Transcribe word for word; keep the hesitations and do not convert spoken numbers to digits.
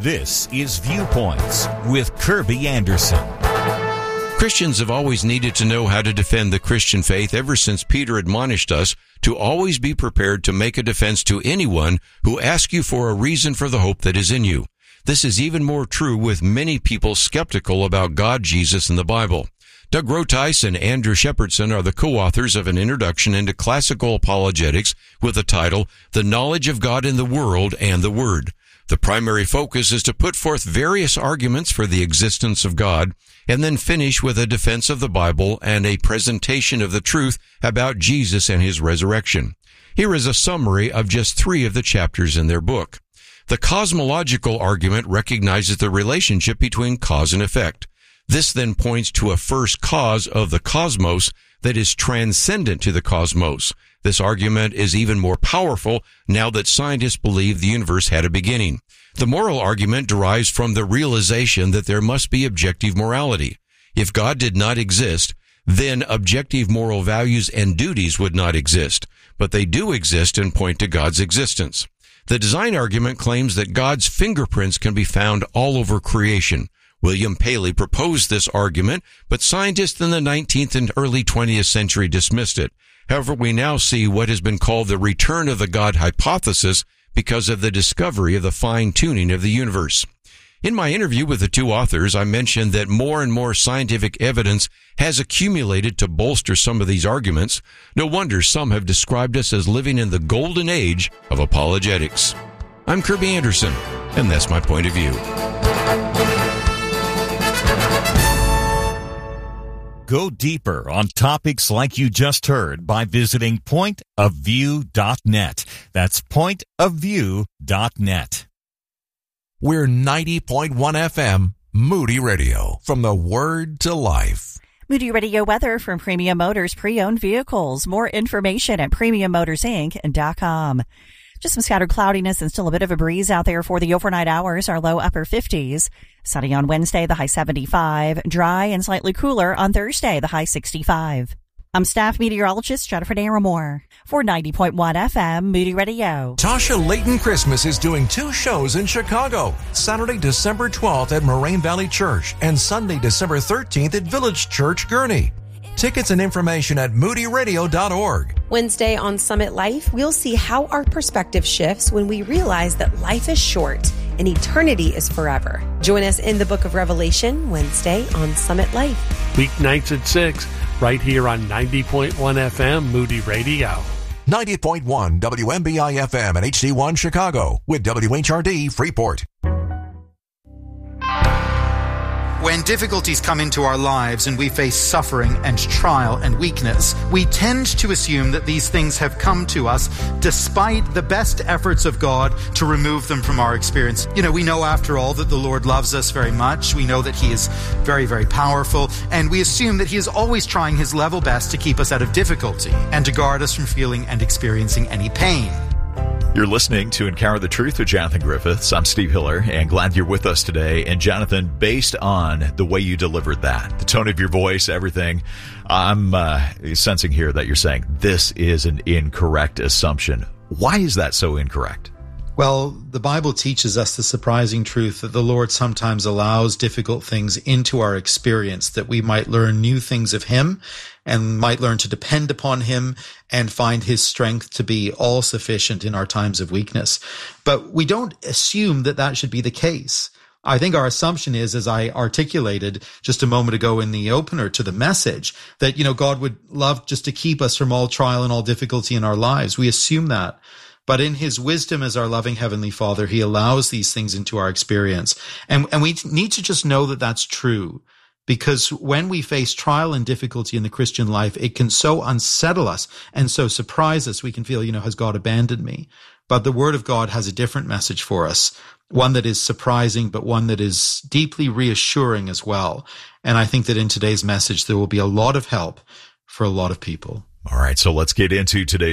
This is Viewpoints with Kirby Anderson. Christians have always needed to know how to defend the Christian faith ever since Peter admonished us to always be prepared to make a defense to anyone who asks you for a reason for the hope that is in you. This is even more true with many people skeptical about God, Jesus, and the Bible. Doug Rotice and Andrew Shepardson are the co-authors of an introduction into classical apologetics with the title, The Knowledge of God in the World and the Word. The primary focus is to put forth various arguments for the existence of God and then finish with a defense of the Bible and a presentation of the truth about Jesus and his resurrection. Here is a summary of just three of the chapters in their book. The cosmological argument recognizes the relationship between cause and effect. This then points to a first cause of the cosmos that is transcendent to the cosmos. This argument is even more powerful now that scientists believe the universe had a beginning. The moral argument derives from the realization that there must be objective morality. If God did not exist, then objective moral values and duties would not exist, but they do exist and point to God's existence. The design argument claims that God's fingerprints can be found all over creation. William Paley proposed this argument, but scientists in the nineteenth and early twentieth century dismissed it. However, we now see what has been called the return of the God hypothesis because of the discovery of the fine-tuning of the universe. In my interview with the two authors, I mentioned that more and more scientific evidence has accumulated to bolster some of these arguments. No wonder some have described us as living in the golden age of apologetics. I'm Kirby Anderson, and that's my point of view. Go deeper on topics like you just heard by visiting point of view dot net. That's point of view dot net. We're ninety point one F M, Moody Radio, from the Word to Life. Moody Radio weather from Premium Motors Pre-Owned Vehicles. More information at premium motors inc dot com. Just some scattered cloudiness and still a bit of a breeze out there for the overnight hours. Our low upper fifties. Sunny on Wednesday, the high seventy-five. Dry and slightly cooler on Thursday, the high sixty-five. I'm staff meteorologist Jennifer Naramore for ninety point one F M Moody Radio. Tasha Layton Christmas is doing two shows in Chicago. Saturday, December twelfth at Moraine Valley Church and Sunday, December thirteenth at Village Church, Gurnee. Tickets and information at moody radio dot org. Wednesday on Summit Life, we'll see how our perspective shifts when we realize that life is short and eternity is forever. Join us in the book of Revelation Wednesday on Summit Life. Weeknights at six, right here on ninety point one F M Moody Radio. ninety point one W M B I F M and H D one Chicago with W H R D Freeport. When difficulties come into our lives and we face suffering and trial and weakness, we tend to assume that these things have come to us despite the best efforts of God to remove them from our experience. You know, we know after all that the Lord loves us very much. We know that He is very, very powerful, and we assume that He is always trying His level best to keep us out of difficulty and to guard us from feeling and experiencing any pain. You're listening to Encounter the Truth with Jonathan Griffiths. I'm Steve Hiller, and glad you're with us today. And Jonathan, based on the way you delivered that, the tone of your voice, everything, I'm uh, sensing here that you're saying this is an incorrect assumption. Why is that so incorrect? Well, the Bible teaches us the surprising truth that the Lord sometimes allows difficult things into our experience, that we might learn new things of Him and might learn to depend upon Him and find His strength to be all sufficient in our times of weakness. But we don't assume that that should be the case. I think our assumption is, as I articulated just a moment ago in the opener to the message, that, you know, God would love just to keep us from all trial and all difficulty in our lives. We assume that. But in His wisdom as our loving Heavenly Father, He allows these things into our experience. And, and we need to just know that that's true. Because when we face trial and difficulty in the Christian life, it can so unsettle us and so surprise us. We can feel, you know, has God abandoned me? But the Word of God has a different message for us, one that is surprising, but one that is deeply reassuring as well. And I think that in today's message, there will be a lot of help for a lot of people. All right, so let's get into today's